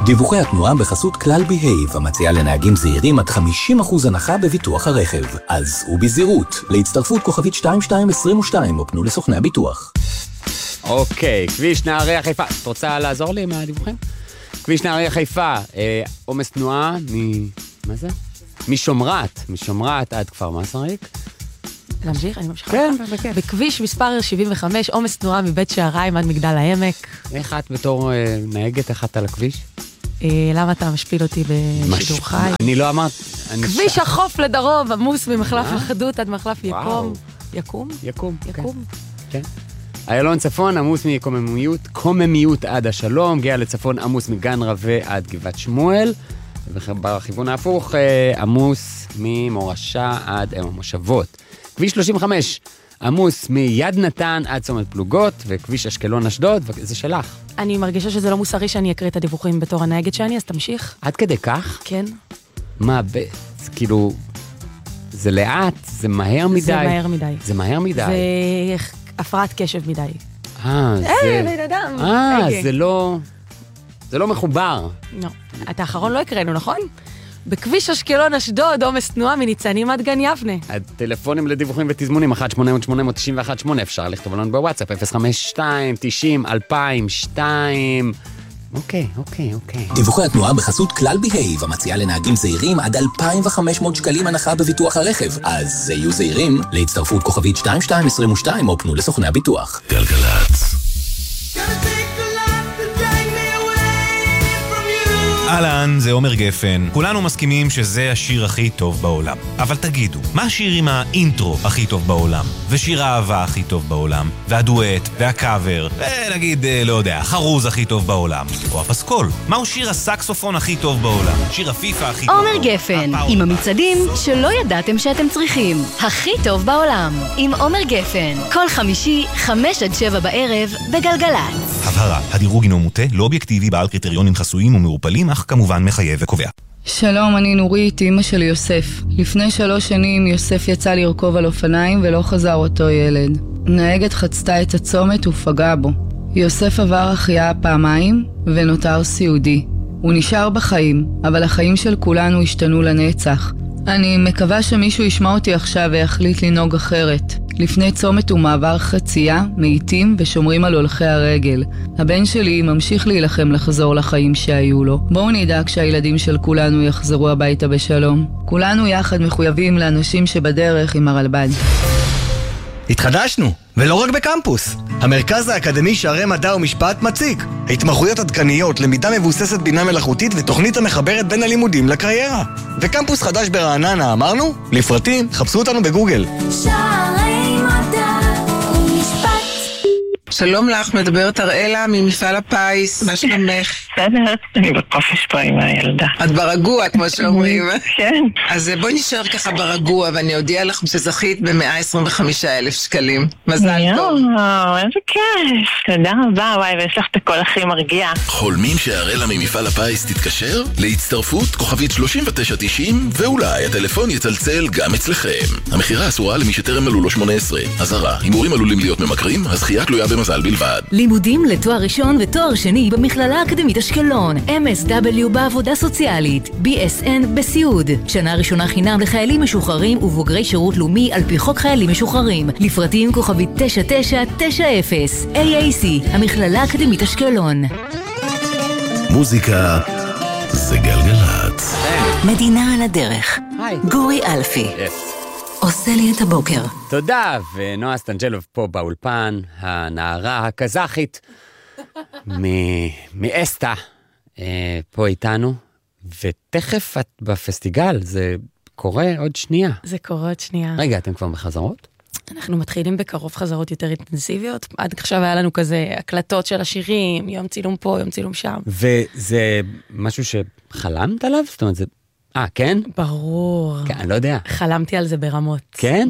דיווחי התנועה בחסות כלל בהייב, המציעה לנהגים זהירים עד 50% הנחה בביטוח הרכב. אז ובזהירות, להצטרפות כוכבית 2222, או פנו לסוכני הביטוח. אוקיי, כביש נהריה חיפה. את רוצה לעזור לי עם הדיווחים? כביש נהריה חיפה, עומס תנועה מה זה? משומרת עד כפר מסריק. להמשיך? אני ממשיכה. כן. בכביש מספר 75, עומס תנועה מבית שעריים עד מגדל העמק. איך את בתור נהגת אחת על הכביש? למה אתה משפיל אותי בשידור חי? אני לא אמרת... כביש החוף לדרום, עמוס ממחלף אחדות עד מחלף יקום. יקום? כן. איילון צפון, עמוס מקוממיות עד השלום, גאה לצפון עמוס מגן רווה עד גבעת שמואל, ובכיוון ההפוך עמוס ממורשה עד המושבות. כביש 35, עמוס מיד נתן עד צומת פלוגות, וכביש אשקלון אשדוד, זה שלך. אני מרגישה שזה לא מוסרי שאני אקריא את הדיווחים בתור הנהגת שאני, אז תמשיך. עד כדי כך? כן. מה, כאילו, זה לאט, זה מהר מדי? זה מהר מדי. זה הפרעת קשב מדי. בן אדם. זה לא מחובר. לא. את האחרון לא הקראנו, נכון? בכביש אשקלון אשדוד, עומס תנועה מניצנים עד גן יבנה. הטלפונים לדיווחים ותזמונים 1-800-891-8, אפשר לכתוב לנו בוואטסאפ 052-90-2002. אוקיי. דיווחי התנועה בחסות כלל בהייב, המציעה לנהגים זהירים עד 2,500 שקלים הנחה בביטוח הרכב. אז יהיו זהירים, להצטרפות כוכבית 2222, או פנו לסוכני הביטוח. גלגלצ. אהלן, זה עומר גפן. כולנו מסכימים שזה השיר הכי טוב בעולם. אבל תגידו, מה השיר עם האינטרו הכי טוב בעולם? ושיר האהבה הכי טוב בעולם? והדואט, והקאבר, ונגיד, לא יודע, חרוז הכי טוב בעולם? או הפסקול? מהו שיר הסקסופון הכי טוב בעולם? שיר הפיפה הכי טוב בעולם? עומר גפן, עם המצעדים שלא ידעתם שאתם צריכים. הכי טוב בעולם, עם עומר גפן. כל חמישי, 5-7 בערב, בגלגלצ. הבהרה, הדירוג הינו מוטה, לא אובייקטיבי, בעל קריטריונים חסויים ומעורפלים, אך כמובן מחייב וקובע. שלום, אני נורית, אמא של יוסף. לפני 3 שנים יוסף יצא לרכוב על אופניים ולא חזר אותו ילד. נהגת חצתה את הצומת ופגעה בו. יוסף עבר החייאה פעמיים ונותר סיעודי. הוא נשאר בחיים, אבל החיים של כולנו השתנו לנצח. אני מקווה שמישהו ישמע אותי עכשיו ויחליט לנהוג אחרת. לפני צומת ומעבר חצייה, מאיטים ושומרים על הולכי הרגל. הבן שלי ממשיך להילחם לחזור לחיים שהיו לו. בואו נדאג שהילדים של כולנו יחזרו הביתה בשלום. כולנו יחד מחויבים לאנשים שבדרך עם הרלב"ד. התחדשנו, ולא רק בקמפוס. המרכז האקדמי שערי מדע ומשפט מציג התמחויות עדכניות, למידה מבוססת בינה מלאכותית ותוכנית המחברת בין הלימודים לקריירה. וקמפוס חדש ברעננה, אמרנו? לפרטים, חפשו אותנו בגוגל. שערי מדע ומשפט. שלום לך, מדברת אראלה ממפעל הפיס. מה שלומך? בסדר, אני בקופש פה עם הילדה. את ברגוע, כמו שאומרים. כן. אז בואי נשאר ככה ברגוע, ואני אודיע לך שזכית ב125,000 שקלים. מזל טוב. איזה כיף. תודה רבה, וואי, ויש לך את הכל הכי מרגיע. חולמים שאראלה ממפעל הפיס תתקשר? להצטרפות כוכבית 3990, ואולי הטלפון יצלצל גם אצלכם. המחירה אסורה למי שטרם מלאו לו 18. אזהרה, הימורים עלולים להיות ממכרים, הזכייה תלויה במזל בלבד. לימודים לתואר ראשון ותואר שני במכללה האקדמית אשקלון, MSW בעבודה סוציאלית, BSN בסיעוד. שנה ראשונה חינם לחיילים משוחררים ובוגרי שירות לאומי על פי חוק חיילים משוחררים. לפרטים כוכבית 9990. AAC, המכללה האקדמית אשקלון. מוזיקה זה גלגלצ. מדינה על הדרך. גורי אלפי. עושה לי את הבוקר. תודה, ונועה סטנג'לוב פה באולפן, הנערה הקזחית מאסטה, פה איתנו, ותכף את בפסטיגל, זה קורה עוד שנייה. זה קורה עוד שנייה. רגע, אתם כבר בחזרות? אנחנו מתחילים בקרוב חזרות יותר אינטנסיביות, עד עכשיו היה לנו כזה הקלטות של השירים, יום צילום פה, יום צילום שם. וזה משהו שחלמת עליו? זאת אומרת, זה... כן? ברור. כן, אני לא יודע. חלמתי על זה ברמות. כן?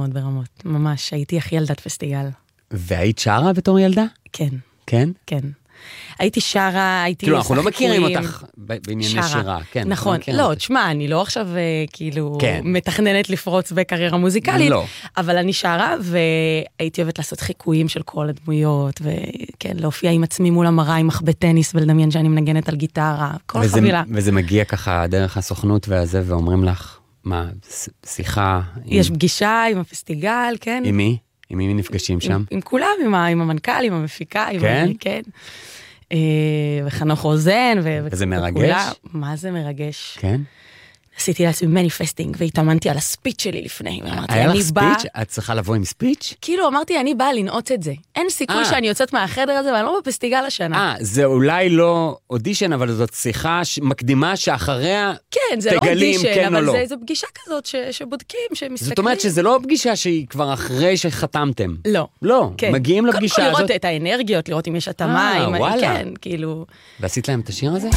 ברמות. ממש, הייתי הכי ילדת פסטיגל. והיית שרה בתור ילדה? כן. כן? כן. הייתי שרה, הייתי... כאילו, אנחנו לא מכירים אותך בענייני שירה. נכון, לא, תשמע, אני לא עכשיו כאילו מתכננת לפרוץ בקריירה מוזיקלית, אבל אני שרה, והייתי אוהבת לעשות חיקויים של כל הדמויות, וכן, להופיע עם עצמי מול המראה, עם מחבט טניס, ולדמיין שאני מנגנת על גיטרה, כל החבילה. וזה מגיע ככה דרך הסוכנות והזה, ואומרים לך, מה, שיחה? יש פגישה עם הפסטיגל, כן. עם מי? עם מי נפגשים שם? עם כולם, עם המנכ"ל, עם המפיקה. כן? כן. וחנוך רוזן. וזה מרגש? מה זה מרגש? כן. עשיתי לעצמי מניפסטינג, והתאמנתי על הספיץ' שלי לפני. היה לך ספיץ'? את צריכה לבוא עם ספיץ'? כאילו אמרתי, אני באה לנעות את זה. אין סיכוי שאני יוצאת מהחדר הזה, ואני לא בפסטיגל השנה. זה אולי לא אודישן, אבל זאת שיחה מקדימה שאחריה כן, זה לא תגלים אודישן, כן או לא. אבל זה פגישה כזאת שבודקים, שמסתכלים. זאת אומרת שזה לא פגישה שהיא כבר אחרי שחתמתם. לא. לא, מגיעים לפגישה הזאת. לראות את האנרגיות, לראות אם יש התאמה, כן, כאילו. ועשית להם את השיר הזה?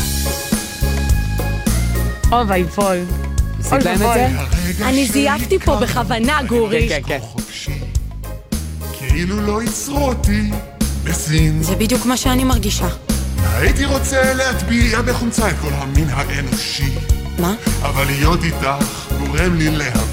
אוי ואבוי. עשית להם את זה? אני זייפתי פה בכוונה, גורי. כן, כן, כן. כאילו לא יצרו אותי בסין. זה בדיוק מה שאני מרגישה. הייתי רוצה להטביע בחומצה את כל המין האנושי. מה? אבל להיות איתך גורם לי להבין